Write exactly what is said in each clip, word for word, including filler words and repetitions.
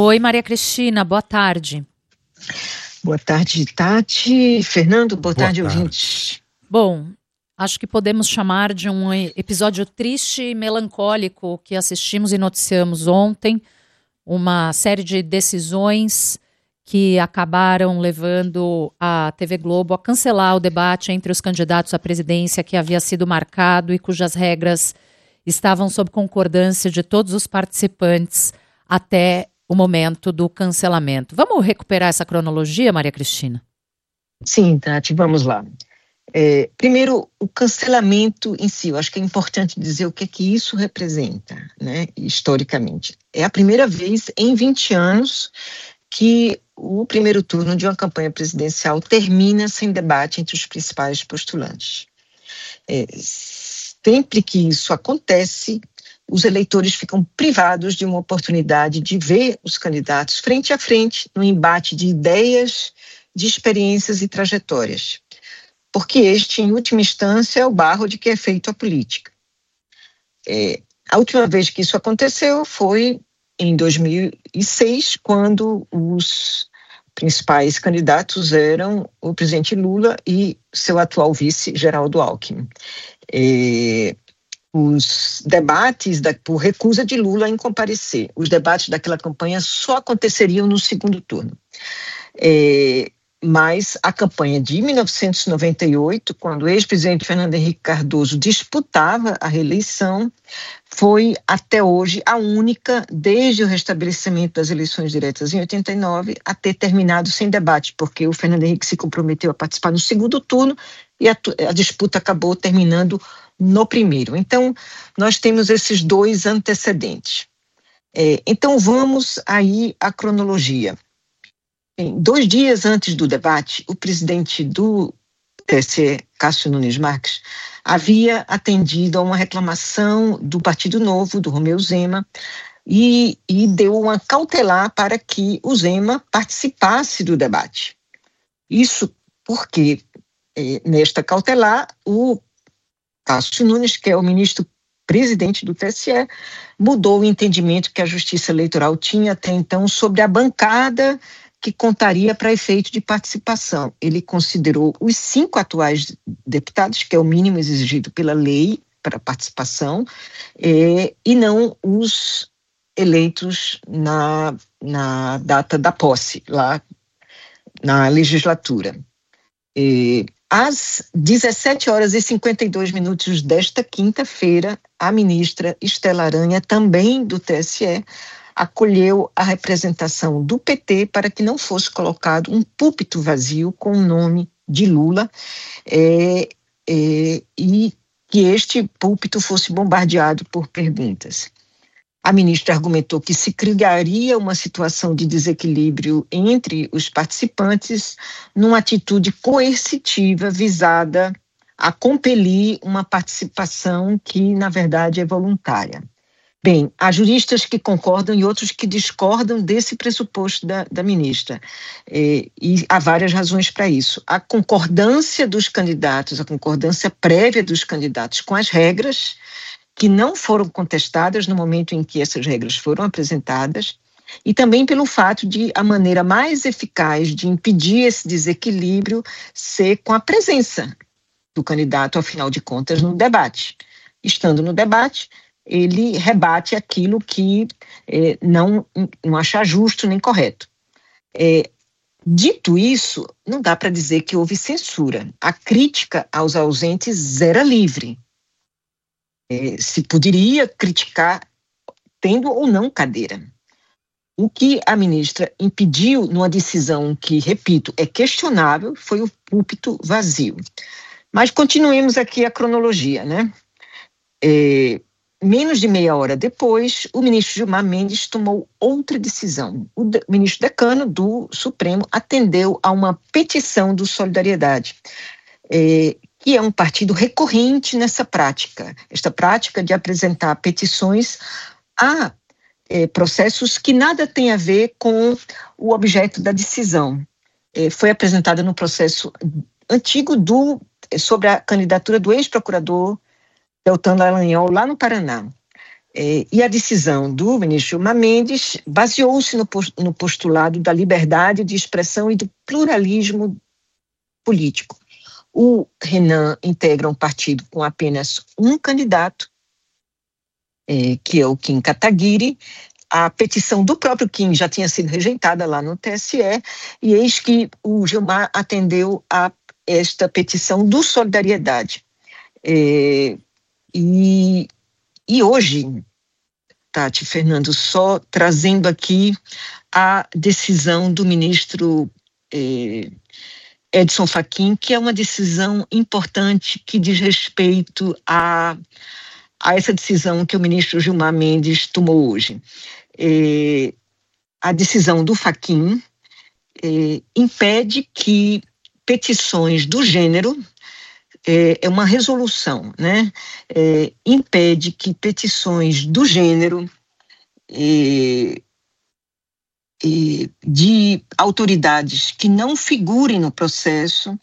Oi, Maria Cristina, boa tarde. Boa tarde, Tati. Fernando, boa, boa tarde, tarde, ouvintes. Bom, acho que podemos chamar de um episódio triste e melancólico que assistimos e noticiamos ontem, uma série de decisões que acabaram levando a T V Globo a cancelar o debate entre os candidatos à presidência que havia sido marcado e cujas regras estavam sob concordância de todos os participantes até o momento do cancelamento. Vamos recuperar essa cronologia, Maria Cristina? Sim, Tati, vamos lá. É, primeiro, o cancelamento em si, eu acho que é importante dizer o que é que isso representa, né, historicamente. É a primeira vez em vinte anos que o primeiro turno de uma campanha presidencial termina sem debate entre os principais postulantes. É, sempre que isso acontece, os eleitores ficam privados de uma oportunidade de ver os candidatos frente a frente no embate de ideias, de experiências e trajetórias. Porque este, em última instância, é o barro de que é feito a política. É, a última vez que isso aconteceu foi em dois mil e seis, quando os principais candidatos eram o presidente Lula e seu atual vice, Geraldo Alckmin. É, os debates da, por recusa de Lula em comparecer, os debates daquela campanha só aconteceriam no segundo turno. É, mas a campanha de mil novecentos e noventa e oito, quando o ex-presidente Fernando Henrique Cardoso disputava a reeleição, foi até hoje a única, desde o restabelecimento das eleições diretas em oitenta e nove, a ter terminado sem debate, porque o Fernando Henrique se comprometeu a participar no segundo turno e a, a disputa acabou terminando no primeiro. Então, nós temos esses dois antecedentes. É, então, vamos aí à cronologia. Bem, dois dias antes do debate, o presidente do T S E, Cássio Nunes Marques, havia atendido a uma reclamação do Partido Novo, do Romeu Zema, e, e deu uma cautelar para que o Zema participasse do debate. Isso porque, eh, nesta cautelar, o Cássio Nunes, que é o ministro presidente do T S E, mudou o entendimento que a Justiça Eleitoral tinha até então sobre a bancada que contaria para efeito de participação. Ele considerou os cinco atuais deputados, que é o mínimo exigido pela lei para participação, é, e não os eleitos na, na data da posse, lá na legislatura. É, às dezessete horas e cinquenta e dois minutos desta quinta-feira, a ministra Estela Aranha, também do T S E, acolheu a representação do P T para que não fosse colocado um púlpito vazio com o nome de Lula é, é, e que este púlpito fosse bombardeado por perguntas. A ministra argumentou que se criaria uma situação de desequilíbrio entre os participantes numa atitude coercitiva visada a compelir uma participação que, na verdade, é voluntária. Bem, há juristas que concordam e outros que discordam desse pressuposto da, da ministra, é, e há várias razões para isso. A concordância dos candidatos, a concordância prévia dos candidatos com as regras, que não foram contestadas no momento em que essas regras foram apresentadas, e também pelo fato de a maneira mais eficaz de impedir esse desequilíbrio ser com a presença do candidato, afinal de contas, no debate. Estando no debate, ele rebate aquilo que eh, não, não acha justo nem correto. É, dito isso, não dá para dizer que houve censura. A crítica aos ausentes era livre. É, se poderia criticar tendo ou não cadeira. O que a ministra impediu numa decisão que, repito, é questionável, foi o púlpito vazio. Mas continuemos aqui a cronologia, né? É, Menos de meia hora depois, o ministro Gilmar Mendes tomou outra decisão. O de, ministro decano do Supremo atendeu a uma petição do Solidariedade, é, que é um partido recorrente nessa prática, esta prática de apresentar petições a é, processos que nada têm a ver com o objeto da decisão. É, foi apresentada no processo antigo do, sobre a candidatura do ex-procurador Deltan Dallagnol, lá no Paraná. É, e a decisão do ministro Gilmar Mendes baseou-se no, no postulado da liberdade de expressão e do pluralismo político. O Renan integra um partido com apenas um candidato, é, que é o Kim Kataguiri. A petição do próprio Kim já tinha sido rejeitada lá no T S E, e eis que o Gilmar atendeu a esta petição do Solidariedade. É, e, e hoje, Tati, Fernando, só trazendo aqui a decisão do ministro eh, Edson Fachin, que é uma decisão importante que diz respeito a, a essa decisão que o ministro Gilmar Mendes tomou hoje. Eh, a decisão do Fachin eh, impede que petições do gênero, é, é uma resolução, né, é, impede que petições do gênero é, é, de autoridades que não figurem no processo.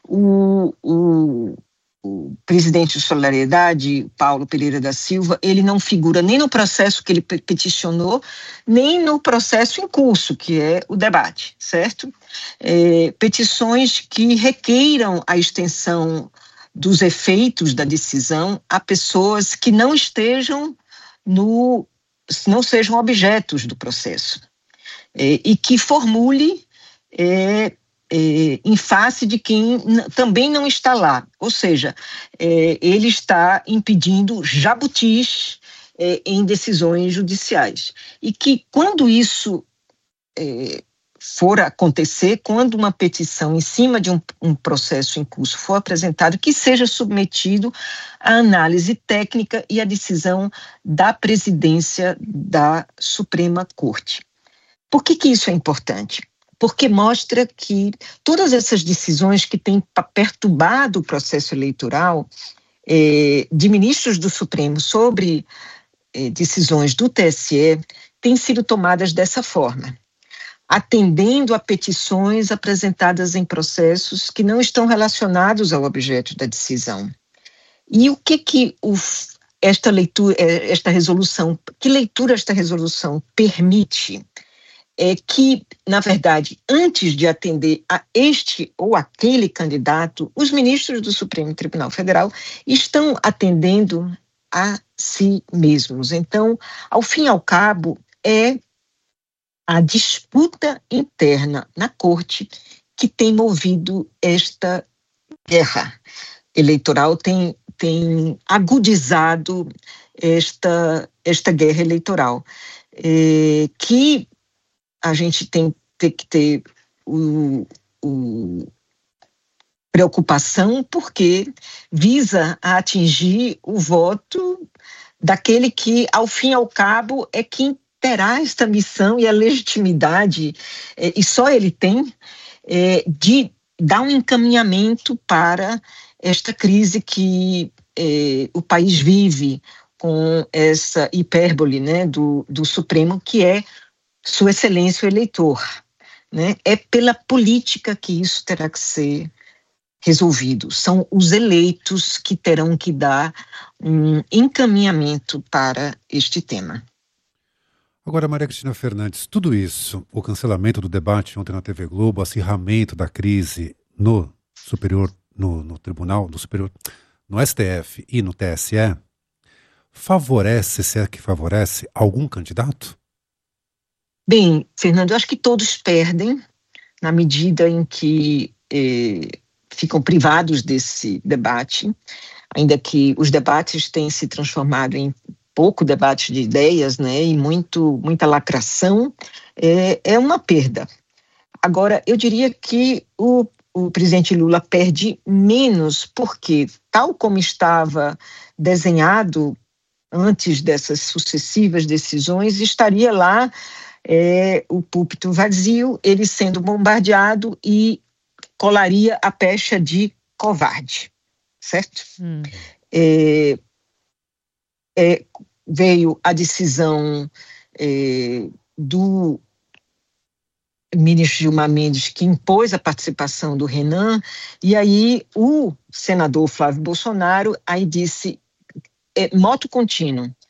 O, o, o presidente de Solidariedade, Paulo Pereira da Silva, ele não figura nem no processo que ele peticionou, nem no processo em curso, que é o debate, certo? É, petições que requeiram a extensão dos efeitos da decisão a pessoas que não estejam no, não sejam objetos do processo, é, e que formule é, é, em face de quem também não está lá, ou seja, é, ele está impedindo jabutis é, em decisões judiciais, e que quando isso é, for acontecer, quando uma petição em cima de um, um processo em curso for apresentado, que seja submetido à análise técnica e à decisão da presidência da Suprema Corte. Por que que isso é importante? Porque mostra que todas essas decisões que têm perturbado o processo eleitoral eh, de ministros do Supremo sobre eh, decisões do T S E têm sido tomadas dessa forma, atendendo a petições apresentadas em processos que não estão relacionados ao objeto da decisão. E o que que o, esta leitura, esta resolução, que leitura esta resolução permite? É que, na verdade, antes de atender a este ou aquele candidato, os ministros do Supremo Tribunal Federal estão atendendo a si mesmos. Então, ao fim e ao cabo, é a disputa interna na corte que tem movido esta guerra eleitoral, tem, tem agudizado esta, esta guerra eleitoral, é, que a gente tem, tem que ter o, o preocupação, porque visa a atingir o voto daquele que, ao fim e ao cabo, é quem terá esta missão e a legitimidade, eh, e só ele tem, eh, de dar um encaminhamento para esta crise que eh, o país vive, com essa hipérbole, né, do, do Supremo, que é Sua Excelência o eleitor, né? É pela política que isso terá que ser resolvido. São os eleitos que terão que dar um encaminhamento para este tema. Agora, Maria Cristina Fernandes, tudo isso, o cancelamento do debate ontem na T V Globo, o acirramento da crise no superior, no, no tribunal, no superior, no S T F e no T S E, favorece, se é que favorece, algum candidato? Bem, Fernando, eu acho que todos perdem na medida em que eh, ficam privados desse debate, ainda que os debates tenham se transformado em pouco debate de ideias, né, e muito, muita lacração, é, é uma perda. Agora, eu diria que o, o presidente Lula perde menos porque, tal como estava desenhado antes dessas sucessivas decisões, estaria lá é, o púlpito vazio, ele sendo bombardeado e colaria a pecha de covarde, certo? Hum. É, é, veio a decisão é, do ministro Gilmar Mendes, que impôs a participação do Renan, e aí o senador Flávio Bolsonaro aí disse, é, moto contínuo,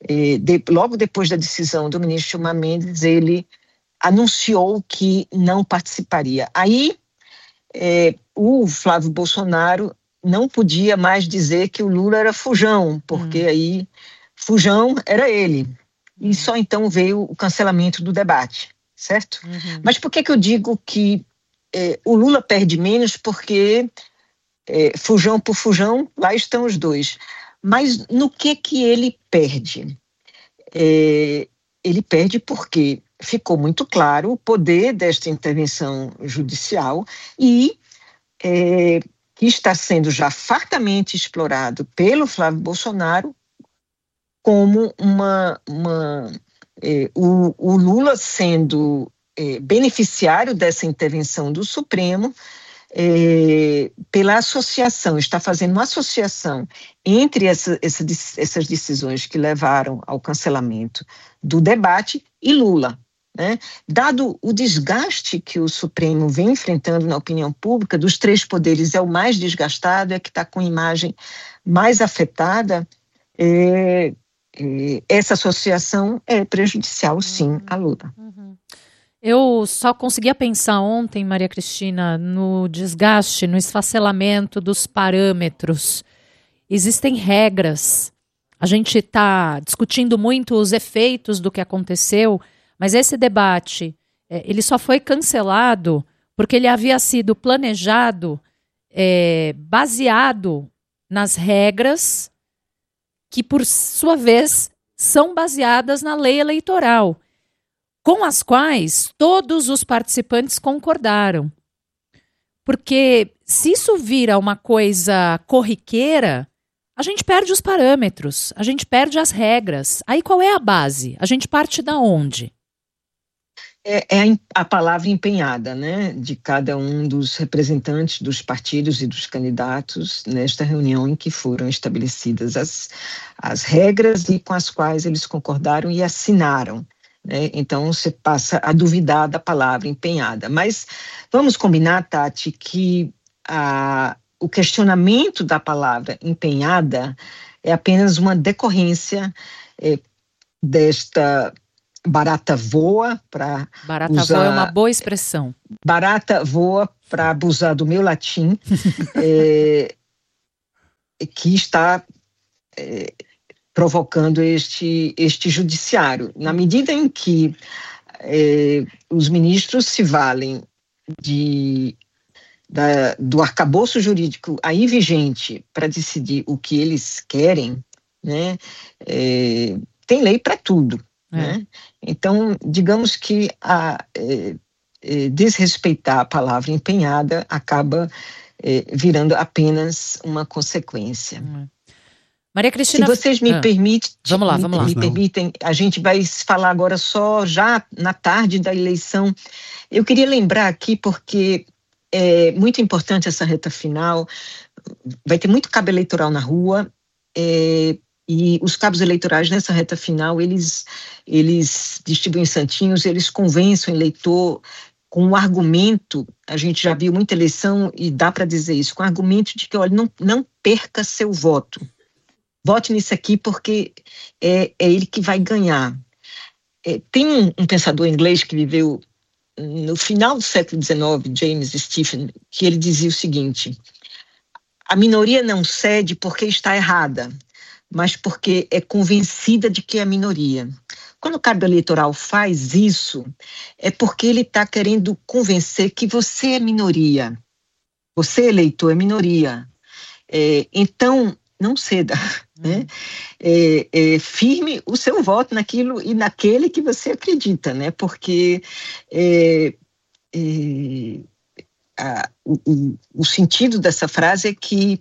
eh, de, logo depois da decisão do ministro Gilmar Mendes, ele anunciou que não participaria. Aí, eh, o Flávio Bolsonaro não podia mais dizer que o Lula era fujão, porque hum. aí fujão era ele. Hum. E só então veio o cancelamento do debate, certo? Uhum. Mas por que que eu digo que eh, o Lula perde menos? Porque eh, fujão por fujão, lá estão os dois. Mas no que que ele perde? Eh, ele perde porque ficou muito claro o poder desta intervenção judicial e eh, que está sendo já fartamente explorado pelo Flávio Bolsonaro como uma... uma eh, o, o Lula sendo eh, beneficiário dessa intervenção do Supremo eh, pela associação, está fazendo uma associação entre essa, essa, essas decisões que levaram ao cancelamento do debate e Lula. Né? Dado o desgaste que o Supremo vem enfrentando na opinião pública, dos três poderes é o mais desgastado, é que está com a imagem mais afetada, é, é, essa associação é prejudicial, sim, à Lula. Uhum. Eu só conseguia pensar ontem, Maria Cristina, no desgaste, no esfacelamento dos parâmetros. Existem regras. A gente está discutindo muito os efeitos do que aconteceu, mas esse debate, ele só foi cancelado porque ele havia sido planejado, é, baseado nas regras que, por sua vez, são baseadas na lei eleitoral, com as quais todos os participantes concordaram. Porque se isso vira uma coisa corriqueira, a gente perde os parâmetros, a gente perde as regras. Aí qual é a base? A gente parte da onde? É, é a palavra empenhada, né, de cada um dos representantes dos partidos e dos candidatos nesta reunião em que foram estabelecidas as, as regras e com as quais eles concordaram e assinaram. Né? Então, você passa a duvidar da palavra empenhada. Mas vamos combinar, Tati, que a, o questionamento da palavra empenhada é apenas uma decorrência é, desta... Barata voa para Barata usar, voa é uma boa expressão. Barata voa para abusar do meu latim, é, que está é, provocando este, este judiciário. Na medida em que é, os ministros se valem de, da, do arcabouço jurídico aí vigente para decidir o que eles querem, né, é, tem lei para tudo. É. Né? Então, digamos que a, é, é, desrespeitar a palavra empenhada acaba é, virando apenas uma consequência. É. Maria Cristina... Se vocês me ah. permitem, vamos lá, vamos lá. me permitem, a gente vai falar agora só já na tarde da eleição. Eu queria lembrar aqui, porque é muito importante essa reta final, vai ter muito cabo eleitoral na rua, é, e os cabos eleitorais nessa reta final, eles, eles distribuem santinhos, eles convencem o eleitor com o argumento, a gente já viu muita eleição e dá para dizer isso, com o argumento de que, olha, não, não perca seu voto. Vote nisso aqui porque é, é ele que vai ganhar. É, tem um, um pensador inglês que viveu no final do século dezenove, James Stephen, que ele dizia o seguinte: a minoria não cede porque está errada, mas porque é convencida de que é a minoria. Quando o cabo eleitoral faz isso, é porque ele está querendo convencer que você é minoria. Você, eleitor, é minoria. É, então, não ceda. Hum. Né? É, é, firme o seu voto naquilo e naquele que você acredita, né? Porque é, é, a, o, o sentido dessa frase é que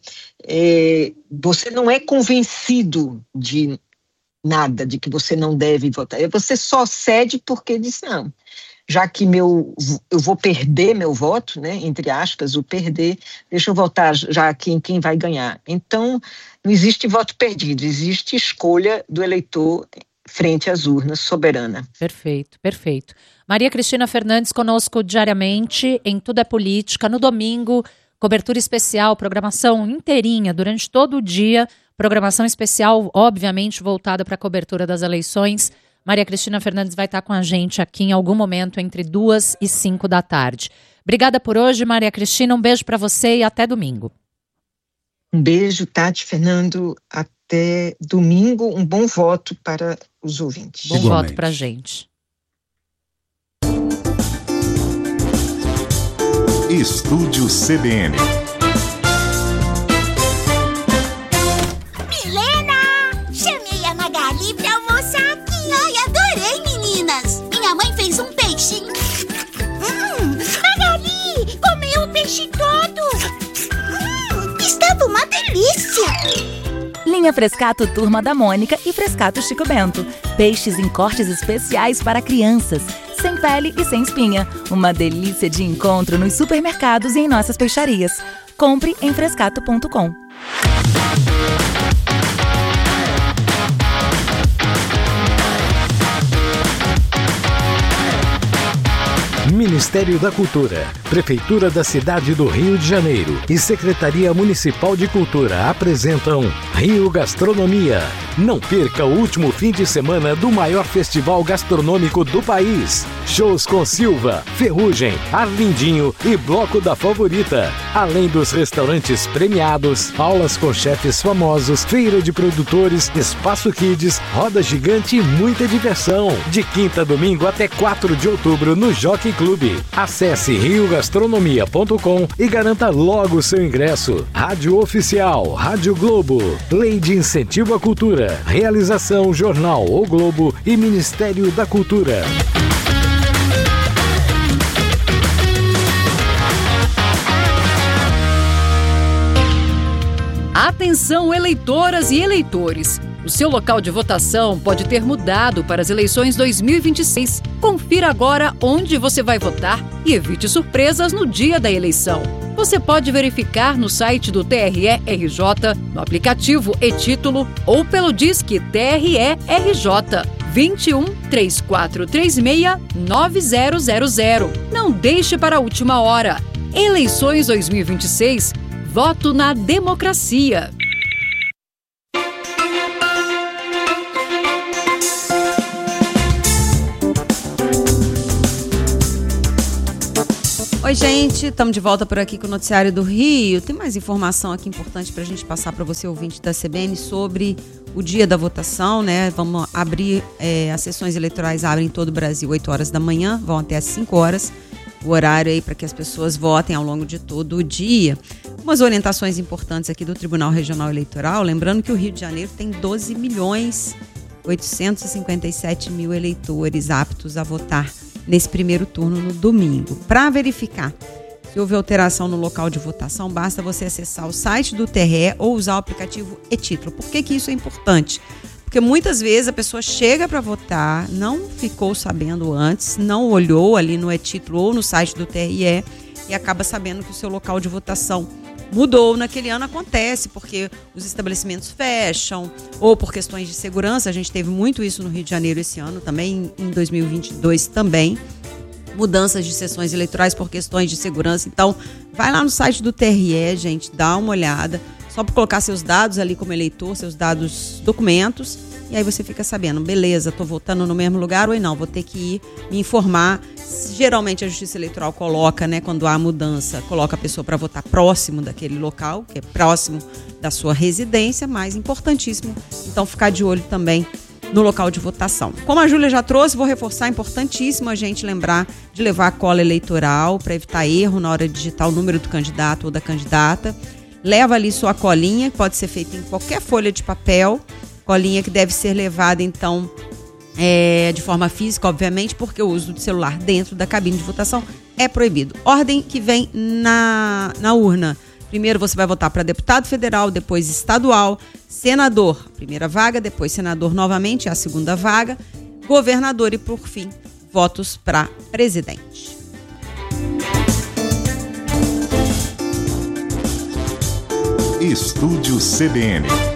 é, você não é convencido de nada, de que você não deve votar. Você só cede porque diz, não, já que meu, eu vou perder meu voto, né, entre aspas, o perder, deixa eu votar já aqui em quem vai ganhar. Então, não existe voto perdido, existe escolha do eleitor frente às urnas, soberana. Perfeito, perfeito. Maria Cristina Fernandes conosco diariamente em Tudo é Política, no domingo, cobertura especial, programação inteirinha durante todo o dia, Programação especial, obviamente, voltada para a cobertura das eleições. Maria Cristina Fernandes vai estar com a gente aqui em algum momento entre duas e cinco da tarde. Obrigada por hoje, Maria Cristina. Um beijo para você e até domingo. Um beijo, Tati, Fernando. Até domingo. Um bom voto para os ouvintes. Bom Igualmente. Voto para a gente. Estúdio C B N. Milena! Chamei a Magali pra almoçar aqui. Ai, adorei, meninas. Minha mãe fez um peixinho. Hum, Magali, comeu o peixe todo. Hum, estava uma delícia. Linha Frescato Turma da Mônica e Frescato Chico Bento. Peixes em cortes especiais para crianças. Sem pele e sem espinha. Uma delícia de encontro nos supermercados e em nossas peixarias. Compre em frescato ponto com. Ministério da Cultura, Prefeitura da Cidade do Rio de Janeiro e Secretaria Municipal de Cultura apresentam Rio Gastronomia. Não perca o último fim de semana do maior festival gastronômico do país. Shows com Silva, Ferrugem, Arlindinho e Bloco da Favorita. Além dos restaurantes premiados, aulas com chefes famosos, feira de produtores, espaço kids, roda gigante e muita diversão. De quinta a domingo até quatro de outubro no Jockey Clube. Acesse rio gastronomia ponto com e garanta logo seu ingresso. Rádio Oficial, Rádio Globo, Lei de Incentivo à Cultura, Realização Jornal O Globo e Ministério da Cultura. Atenção, eleitoras e eleitores! O seu local de votação pode ter mudado para as eleições dois mil e vinte e seis. Confira agora onde você vai votar e evite surpresas no dia da eleição. Você pode verificar no site do T R E R J, no aplicativo e-Título ou pelo Disque T R E R J vinte e um, três quatro três seis, nove zero zero zero. Não deixe para a última hora. Eleições dois mil e vinte e seis. Voto na democracia. Oi, gente, estamos de volta por aqui com o Noticiário do Rio. Tem mais informação aqui importante para a gente passar para você, ouvinte da C B N, sobre o dia da votação, né? Vamos abrir, é, as sessões eleitorais abrem em todo o Brasil oito horas da manhã, vão até às cinco horas, o horário aí para que as pessoas votem ao longo de todo o dia. Umas orientações importantes aqui do Tribunal Regional Eleitoral, lembrando que o Rio de Janeiro tem doze milhões oitocentos e cinquenta e sete mil eleitores aptos a votar nesse primeiro turno no domingo. Para verificar se houve alteração no local de votação, basta você acessar o site do T R E ou usar o aplicativo e-Título. Por que que isso é importante? Porque muitas vezes a pessoa chega para votar, não ficou sabendo antes, não olhou ali no e-Título ou no site do T R E e acaba sabendo que o seu local de votação mudou naquele ano. Acontece porque os estabelecimentos fecham ou por questões de segurança. A gente teve muito isso no Rio de Janeiro esse ano também, em dois mil e vinte e dois também. Mudanças de sessões eleitorais por questões de segurança. Então, vai lá no site do T R E, gente, dá uma olhada. Só para colocar seus dados ali como eleitor, seus dados, documentos. E aí você fica sabendo, beleza, estou votando no mesmo lugar ou não, vou ter que ir me informar. Geralmente a Justiça Eleitoral coloca, né, quando há mudança, coloca a pessoa para votar próximo daquele local, que é próximo da sua residência, mas importantíssimo, então ficar de olho também no local de votação. Como a Júlia já trouxe, vou reforçar, importantíssimo a gente lembrar de levar a cola eleitoral para evitar erro na hora de digitar o número do candidato ou da candidata. Leva ali sua colinha, que pode ser feita em qualquer folha de papel, colinha que deve ser levada, então, é, de forma física, obviamente, porque o uso do celular dentro da cabine de votação é proibido. Ordem que vem na, na urna. Primeiro você vai votar para deputado federal, depois estadual, senador, primeira vaga, depois senador novamente, a segunda vaga, governador e, por fim, votos para presidente. Estúdio C B N.